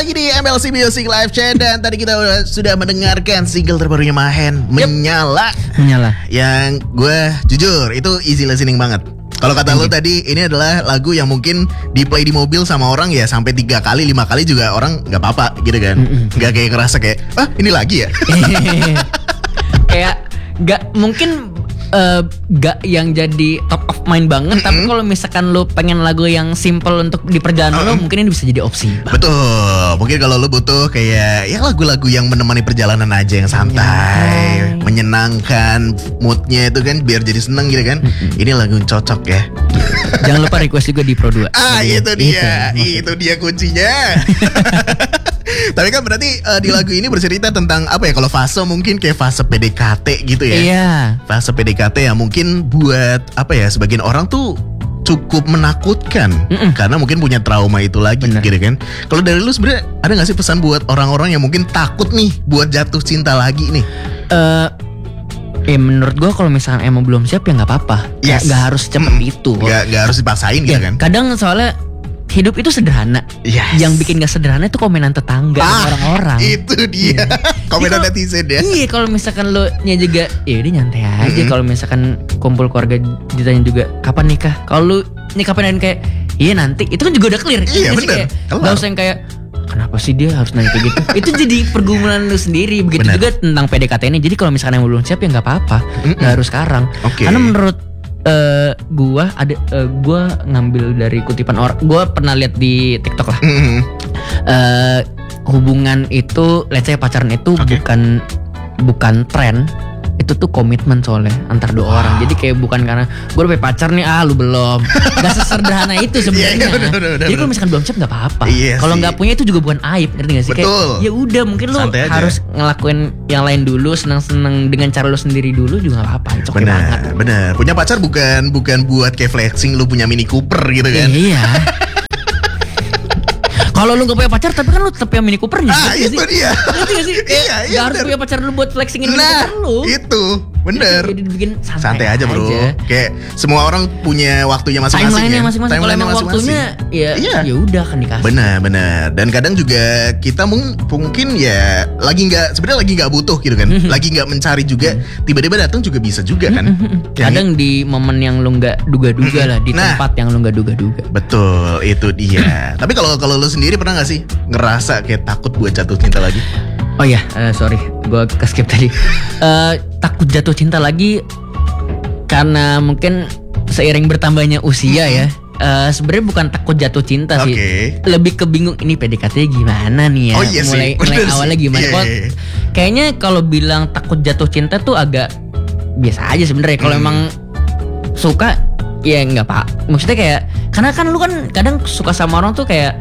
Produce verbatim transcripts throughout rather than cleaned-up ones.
lagi di M L C Music Live Chat. Dan tadi kita udah, sudah mendengarkan single terbarunya Mahen, yep. Menyala. Menyala. Yang gue jujur itu easy listening banget. Kalau kata lo tadi, ini adalah lagu yang mungkin di play di mobil sama orang ya sampai tiga kali, lima kali juga orang nggak apa-apa gitu kan. Nggak kayak ngerasa kayak, ah ini lagi ya. Kayak nggak mungkin uh, gak yang jadi top of mind banget. Mm-hmm. Tapi kalau misalkan lo pengen lagu yang simple untuk di perjalanan uh-uh. lo, mungkin ini bisa jadi opsi. Betul. Mungkin kalau lo butuh kayak ya lagu-lagu yang menemani perjalanan aja, yang santai, yeah. menyenangkan, moodnya itu kan biar jadi seneng gitu kan. Mm-hmm. Ini lagu yang cocok ya. Jangan lupa request juga di Pro dua. Ah itu dia, itu, itu dia kuncinya. Tapi kan berarti uh, di lagu ini bercerita tentang apa ya? Kalau fase mungkin kayak fase P D K T gitu ya. Iya. Fase P D K T yang mungkin buat apa ya? Sebagian orang tuh cukup menakutkan. Mm-mm. Karena mungkin punya trauma itu lagi. Bener. Gitu kan. Kalau dari lu sebenarnya ada nggak sih pesan buat orang-orang yang mungkin takut nih buat jatuh cinta lagi nih? Uh, Ya menurut gue kalau misalnya emang belum siap ya nggak apa-apa. Yes. Gak harus cepet hmm. itu. Gak, gak harus dipaksain gitu ya, kan. Kadang soalnya hidup itu sederhana. Yes. Yang bikin gak sederhana itu komenan tetangga ah, orang-orang. Itu dia. Komenan netizen ya. Iya kalau misalkan lo nya juga ya udah nyantai aja. Mm-hmm. Kalau misalkan kumpul keluarga ditanya juga kapan nikah. Kalau lu nih kapan kayak iya nanti. Itu kan juga udah clear. Iya benar. Gak usah yang kayak kenapa sih dia harus nanya kayak gitu. Itu jadi pergumulan lu sendiri. Begitu bener. Juga tentang P D K T ini. Jadi kalau misalkan yang belum siap ya gak apa-apa. Mm-mm. Gak harus sekarang. Okay. Karena menurut uh, gua ada uh, gua ngambil dari kutipan orang. Gua pernah lihat di TikTok lah. Mm-hmm. uh, Hubungan itu, let's say pacaran itu okay. bukan bukan tren. Itu tuh komitmen soalnya antar dua wow. orang. Jadi kayak bukan karena gue udah punya pacar nih, ah lu belum. Gak sesederhana itu sebenarnya. Yeah, yeah, jadi kalau misalkan belum siap nggak apa-apa. Yeah, kalau nggak punya itu juga bukan aib, ngerti nggak sih? Betul. Kayak ya udah mungkin lu harus ngelakuin yang lain dulu, senang-senang dengan cara lu sendiri dulu juga nggak apa-apa. It's okay bener, banget. Bener. Punya pacar bukan bukan buat kayak flexing lu punya Mini Cooper gitu kan? Iya. Kalau lu gak punya pacar tapi kan lu tetap punya Mini Coopernya. Ah itu sih? Dia. Ngerti gak sih? Iya, iya. Gak harus punya pacar lu buat flexingin Mini nah, Cooper lu. Itu bener. Jadi dibikin santai, santai aja, bro. Aja. Kayak semua orang punya waktunya masing-masing. Timeline-nya ya. masing-masing. Kalau emang waktunya ya iya. ya udah kan dikasih. Bener bener. Dan kadang juga kita mung- mungkin ya lagi nggak sebenarnya lagi nggak butuh gitu kan. Lagi nggak mencari juga. Tiba-tiba datang juga bisa juga kan. Kadang di momen yang lu nggak duga-duga lah, di nah, tempat yang lu nggak duga-duga. Betul, itu dia. Tapi kalau kalau lu sendiri pernah nggak sih ngerasa kayak takut buat jatuh cinta lagi? Oh ya, uh, sorry, gue keskip tadi. uh, Takut jatuh cinta lagi karena mungkin seiring bertambahnya usia ya. Uh, Sebenarnya bukan takut jatuh cinta okay. sih, lebih ke bingung ini P D K T gimana nih ya. Oh, iya mulai sih. mulai Bener awalnya sih. gimana? Yeah, yeah. Kayaknya kalau bilang takut jatuh cinta tuh agak biasa aja sebenarnya. Kalau hmm. emang suka ya nggak pak. Maksudnya kayak karena kan lu kan kadang suka sama orang tuh kayak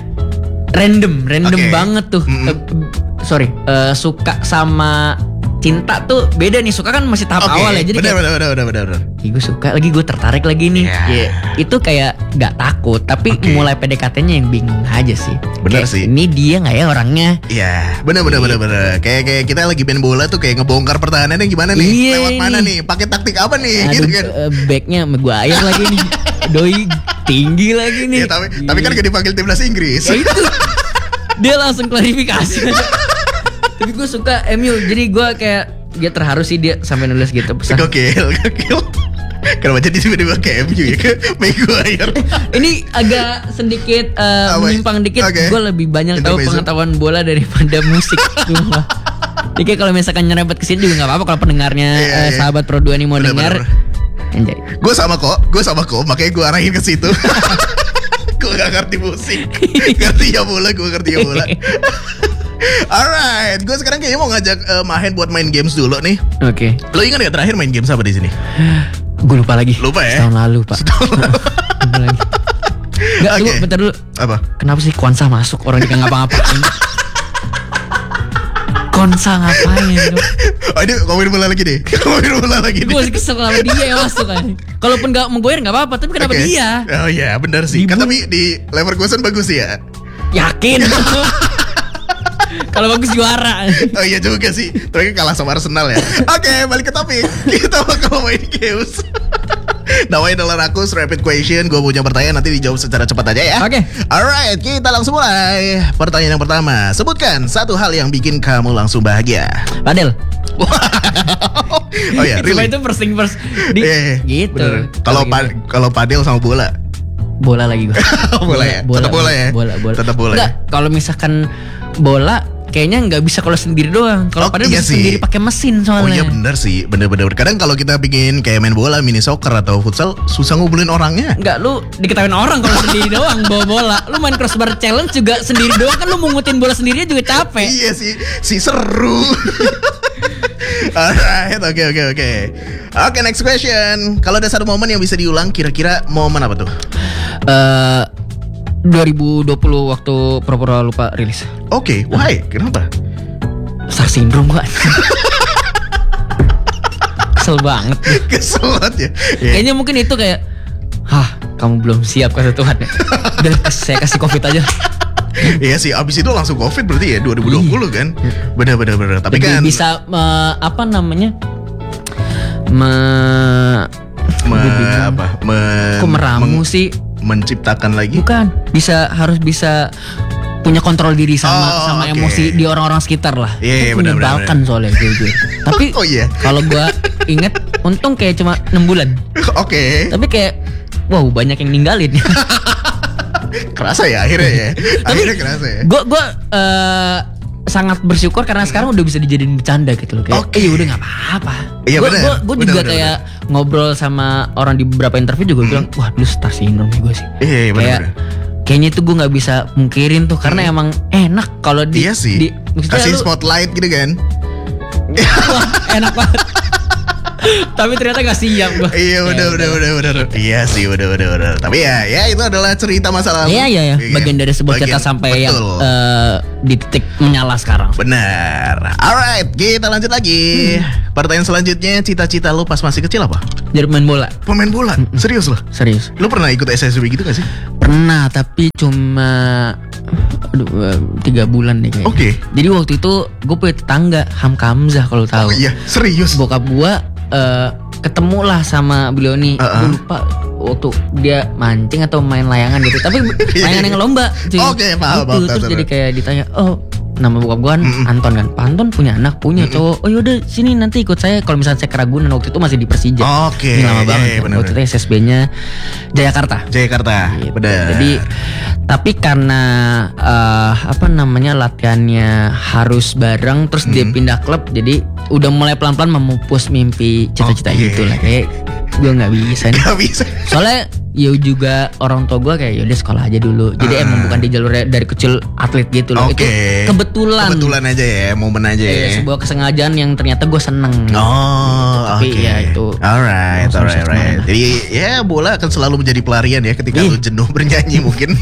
random, random okay. banget tuh. Mm-hmm. Uh, sorry, uh, suka sama cinta tuh beda nih. Suka kan masih tahap okay. awal ya. Jadi bener, kayak, bener, bener, bener, bener, bener. gue suka lagi, gue tertarik lagi nih. Yeah. Yeah. Itu kayak gak takut, tapi okay. mulai P D K T-nya yang bingung aja sih. Bener kayak, sih. Ini dia nggak ya orangnya? Iya, yeah. bener, bener, bener, bener. Kayak kayak kita lagi main bola tuh kayak ngebongkar pertahanannya gimana nih? Yeah, lewat mana nih? nih? Pakai taktik apa nih? Aduh, gitu kan? Uh, backnya Maguire lagi nih. Doi tinggi lagi nih. Ya, tapi yeah. tapi kan gak dipanggil timnas Inggris. Ya itu. Dia langsung klarifikasi. Tapi gue suka M U, jadi gue kayak dia terharu sih dia sampai nulis gitu pesan. Gokil, gokil. Kenapa jadi tiba-tiba ke M U ya, ke Maguire? Ini agak sedikit uh, menyimpang dikit. Okay. Gue lebih banyak tahu pengetahuan bola daripada musik. Jadi kalau misalkan nyerempet kesini juga nggak apa-apa kalau pendengarnya yeah, uh, yeah. sahabat Pro dua nih mau dengar. Gue sama kok, gue sama kok, makanya gue arahin ke situ. Gue gak ngerti musik, ngerti ya bola, gue ngerti ya bola. Alright, gue sekarang kayaknya mau ngajak uh, Mahen buat main games dulu nih. Oke. Okay. Lo ingat ya terakhir main games apa di sini? Gue lupa lagi. Lupa ya? Setahun lalu pak. Setahun lalu. Lupa lagi. Enggak, okay. Tunggu, bentar dulu. Apa? Kenapa sih Konsa masuk orang juga ngapa-ngapain? Konsa ngapain? Oh ini ngomongin bola lagi deh. Ngomongin bola lagi deh. Gue masih kesel sama dia yang masuk kan. Kalaupun gak Maguire gak apa-apa, tapi kenapa okay. dia? Oh iya benar sih. Kan tapi di Leverkusen bagus ya. Yakin. Kalau bagus juara. Oh iya juga sih. Tapi kalah sama Arsenal ya. Oke, okay, balik ke topik. Kita bakal main games. Namanya adalah Rakus Rapid Question. Gue punya pertanyaan, nanti dijawab secara cepat aja ya. Oke. Okay. Alright, kita langsung mulai. Pertanyaan yang pertama, sebutkan satu hal yang bikin kamu langsung bahagia. Padel. Oh ya, really? Itu first thing first. Di, yeah, gitu. Kalau pa- kalau padel sama bola. Bola lagi gue. bola, bola ya. Bola, Tetap bola ya. Bola, bola. Tetap bola. Enggak, ya? Kalau misalkan bola kayaknya nggak bisa kalau sendiri doang. Kalau oh, padahal iya bisa sih. sendiri pakai mesin soalnya. Oh iya benar sih, bener-bener. Kadang kalau kita bikin kayak main bola, mini soccer atau futsal, susah ngumpulin orangnya. Enggak, lu diketahuin orang kalau sendiri doang bawa bola. Lu main crossbar challenge juga sendiri doang kan, lu mungutin bola sendirinya juga capek. Iya sih, si seru. Alright, oke oke oke. Oke, next question. Kalau ada satu momen yang bisa diulang, kira-kira momen apa tuh? Eh uh, dua ribu dua puluh waktu pura-pura lupa rilis. Oke, okay, why? Kenapa? Star syndrome gua. Kesel banget. Kesel banget ya. Yeah. Kayaknya mungkin itu kayak, hah, kamu belum siap kata Tuhan ya. Udah saya kasih covid aja. Iya sih, abis itu langsung covid berarti ya dua ribu dua puluh kan. Bener-bener bener. Tapi jadi kan bisa me, apa namanya? Me, me apa? Me, kok meramu meng, sih? Menciptakan lagi? Bukan, bisa harus bisa punya kontrol diri sama oh, sama okay. emosi di orang-orang sekitar lah. Iya, yeah, itu menyebalkan soalnya jujur. Tapi oh, yeah. kalau gua inget, untung kayak cuma enam bulan. Oke. Okay. Tapi kayak wow, banyak yang ninggalin. Kerasa ya akhirnya ya. Akhirnya Tapi, kerasa ya. Gue gue uh, sangat bersyukur karena sekarang udah bisa dijadiin bercanda gitu loh. Kayak, okay. eh udah nggak apa-apa. Iya benar. Gue juga bener, kayak bener. ngobrol sama orang di beberapa interview juga hmm. bilang, wah lu star syndrome gue sih. Iya iya benar. Kayaknya itu gue nggak bisa mungkirin tuh karena hmm. emang enak kalau di. Iya sih. Di, kasih lu, spotlight gitu kan. Wah enak banget. Tapi ternyata gak siap gue. Iya udah udah udah udah. Iya sih udah udah udah. Tapi ya ya itu adalah cerita masa lalu. Iya iya ya. Bagian dari sebuah cerita sampai betul. yang uh, di titik menyala sekarang. Benar. Alright, kita lanjut lagi. Hmm. Pertanyaan selanjutnya, cita-cita lu pas masih kecil apa? Jadi pemain bola. Pemain bola? Hmm. Serius loh? Serius. Lu pernah ikut S S B gitu gak sih? Pernah, tapi cuma aduh, tiga bulan deh kayaknya. Oke. Okay. Jadi waktu itu gue punya tetangga Hamka Hamzah kalau tahu. Oh iya, serius. Bokap gue uh, ketemu lah sama beliau nih. Uh-uh. Gue lupa waktu dia mancing atau main layangan gitu. Tapi layangan yang lomba. Oke, okay, paham. Gitu. Terus jadi kayak ditanya, oh nama bokap gue kan mm-mm. Anton kan. Pak Anton punya anak, punya mm-mm. cowok. Oh yaudah sini nanti ikut saya. Kalau misalnya saya ke Ragunan waktu itu masih di Persija. Oke. Okay. Ini lama banget. Yeah, kan. Waktu itu S S B-nya Jayakarta. Jayakarta. Gitu. Benar. Jadi tapi karena uh, apa namanya latihannya harus bareng, terus mm. dia pindah klub, jadi udah mulai pelan-pelan memupus mimpi cita-cita okay. gitu lah. Kayak gue nggak bisa nih. Gak bisa. Soalnya ya juga orang tua gue kayak yaudah sekolah aja dulu. Jadi uh. emang bukan di jalur dari kecil atlet gitu loh. Okay. Itu kebetulan. Kebetulan aja ya, momen aja ya. Sebuah kesengajaan yang ternyata gue seneng. Oh, tapi okay. ya itu. Alright, alright, alright. Jadi ya bola akan selalu menjadi pelarian ya ketika Ih. lu jenuh bernyanyi mungkin.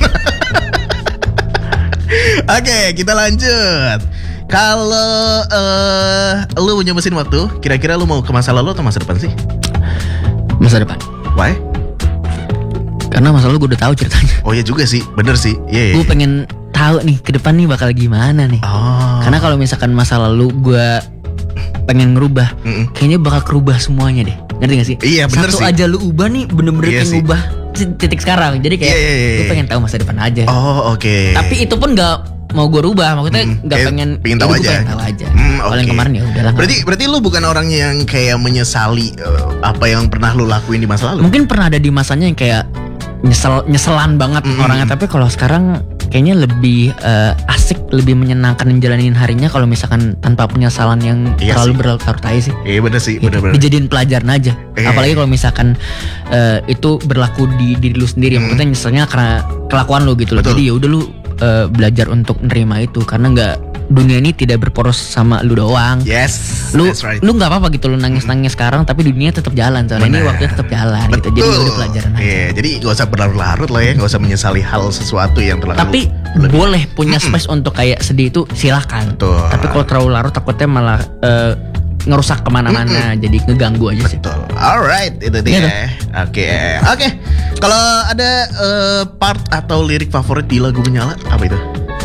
Oke, okay, kita lanjut. Kalau uh, lu punya mesin waktu, kira-kira lu mau ke masa lalu atau masa depan sih? Masa depan. Why? Karena masa lalu gue udah tahu ceritanya. Oh iya juga sih, bener sih. Yeah, yeah. Gue pengen tahu nih ke depan nih bakal gimana nih. Oh. Karena kalau misalkan masa lalu gue pengen ngerubah, Mm-mm. kayaknya bakal kerubah semuanya deh. Ngerti gak sih? Iya bener Satu sih. aja lu ubah nih bener-bener iya kayak ngubah titik sekarang. Jadi kayak yeah, yeah, yeah. gue pengen tahu masa depan aja. Oh oke. Okay. Tapi itu pun gak mau gue rubah, maksudnya nggak mm, pengen pengen tahu aja. Pengen tahu aja. Mm, Kalau okay. yang kemarin ya udahlah. Berarti berarti lu bukan orang yang kayak menyesali uh, apa yang pernah lu lakuin di masa lalu? Mungkin pernah ada di masanya yang kayak nyesel nyeselan banget mm. orangnya, tapi kalau sekarang kayaknya lebih uh, asik, lebih menyenangkan menjalanin harinya kalau misalkan tanpa penyesalan yang iya terlalu berlarut-larut aja sih. Iya bener sih, gitu. bener-bener. Dijadiin pelajaran aja. Eh. Apalagi kalau misalkan uh, itu berlaku di diri lu sendiri, mm. maksudnya nyeselnya karena kelakuan lu gitu loh. Betul. Jadi ya udah lu uh, belajar untuk nerima itu karena nggak, dunia ini tidak berporos sama lu doang. Yes. Lu that's right. lu nggak apa-apa gitu lu nangis-nangis sekarang, tapi dunia tetap jalan. Soalnya bener. Ini waktunya tetap jalan. Betul. Gitu. Jadi udah pelajaran aja. Yeah, jadi gak usah berlarut-larut lah ya, gak usah menyesali hal sesuatu yang terlalu. Tapi lebih. Boleh punya space mm-mm. untuk kayak sedih itu silakan. Betul. Tapi kalau terlalu larut takutnya malah uh, ngerusak kemana-mana, mm-mm. jadi ngeganggu aja sih. Betul. Alright, itu dia. Oke, oke. Okay. Kalau ada uh, part atau lirik favorit di lagu Menyala, apa itu?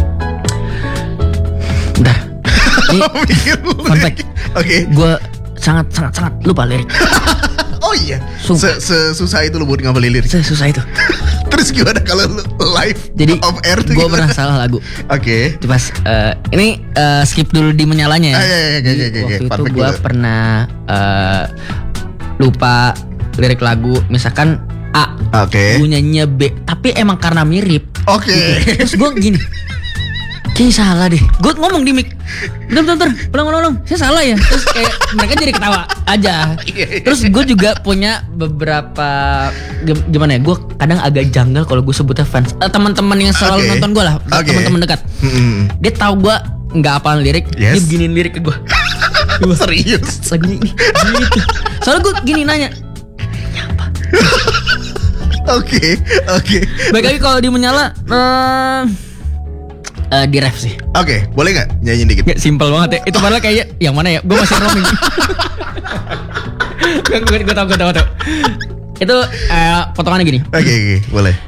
Bentar. Ini fun fact. Oke. Gue sangat sangat sangat lupa lirik. Oh Oh iya. Sesusah itu lu buat ngapalin lirik. Sesusah itu. Terus gimana kalau lu live jadi off air tuh? Gue pernah salah lagu. Oke. Okay. Pas uh, ini uh, skip dulu di menyalanya ya. Ah, iya, iya, iya, iya, iya. Waktu itu gue pernah uh, lupa lirik lagu, misalkan A, oke. Gue nyanyinya B, tapi emang karena mirip. Oke. Okay. Terus gue gini, kayaknya salah deh. Gue ngomong di mic, bentar, bentar, bentar, ulang, ulang, ulang, saya salah ya. Terus kayak mereka jadi ketawa aja. Terus gue juga punya beberapa, gimana ya, gue kadang agak janggal kalau gue sebutnya fans. Uh, teman-teman yang selalu okay. nonton gue lah, okay. teman-teman dekat. Mm-hmm. Dia tahu gue nggak hafal lirik, yes. Dia beginin lirik ke gue. Gue serius. Lagi ini, gitu. Soalnya gue gini nanya, apa? Oke, oke. Baik lagi kalau di menyala. Uh, Uh, di ref sih. Oke, okay, boleh gak nyanyi dikit? Gak, simpel banget ya. Itu padahal kayak yang mana ya? Gue masih roaming. Gue tau, gue tau, gue tau. Itu uh, potongannya gini. Oke, okay, oke, okay, boleh.